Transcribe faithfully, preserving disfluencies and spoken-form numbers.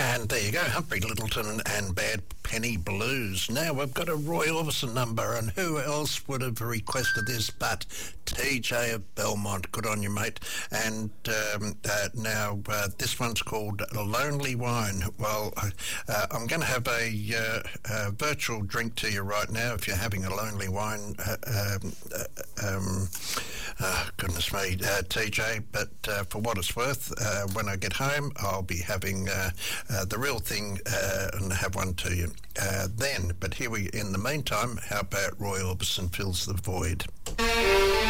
And there you go, Humphrey Littleton and Bad Penny Blues. Now we've got a Roy Orbison number, and who else would have requested this but T J of Belmont? Good on you, mate. And um, uh, now uh, this one's called Lonely Wine. Well, uh, I'm going to have a, uh, a virtual drink to you right now if you're having a lonely wine. Uh, um, uh, um, uh, goodness me, uh, T J. But uh, for what it's worth, uh, when I get home, I'll be having uh, uh, the real thing uh, and have one to you uh, then. But here we, in the meantime, how about Roy Orbison Fills the Void?